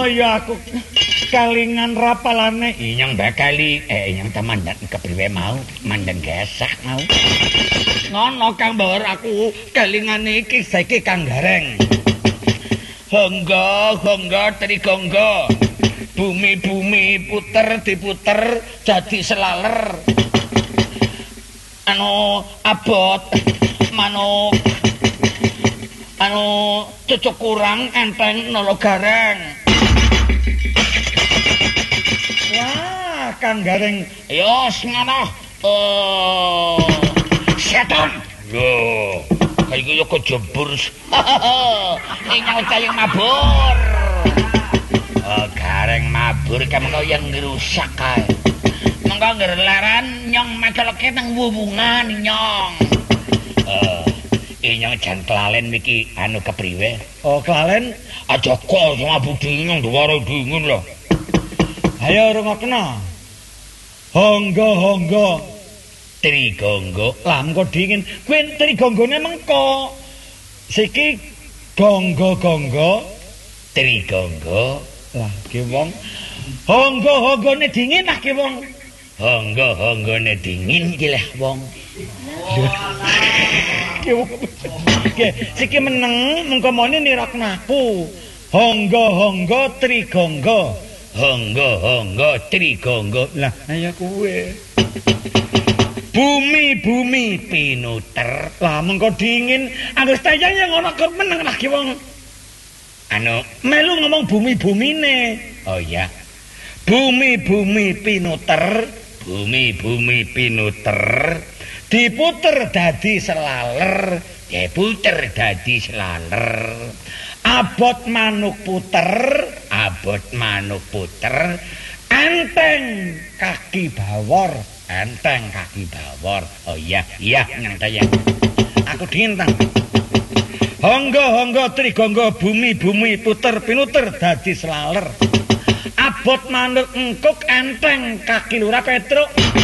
ya aku kalingan rapalane inyong bakali inyong temandan kepriwe mau mandan gesah mau ngono Kang Bawor aku kalingane iki saiki Kang Gareng honggo trigonggo bumi puter diputer jadi selaler abot manuk cucuk kurang enteng nolo gareng. Wah Kang Gareng yo ngono setan lho kaya yo kejebur ingkang cayeng mabur Gareng mabur kamengko yang ngrusak kae mengko ngerlaran nyong mekelke nang wuwungan nyong inyong jan kelalen miki kepriwe oh kelalen aja kok mabur dingin duwara dingin lho ayo rungokno honggo trigonggo lah mengko dingin kuwi trigonggone mengko siki gonggo trigonggo lah ki wong honggo-honggone dingin lah ki wong honggo-honggone dingin iki leh wong siki meneng mengko mone nirakno aku honggo trigonggo honggo trigonggo lah ayo kuwe bumi pinuter lah mengko dingin anggere tayang yang ngono kok meneng lah ki wong melu ngomong bumi-bumine oh iya bumi pinuter diputer dadi selaler puter dadi selaler abot manuk puter enteng kaki bawor oh iya nyang tayang aku dingin tang honggo trigonggo bumi puter pinuter dadi selaler abot manuk engkuk enteng kaki lurah petruk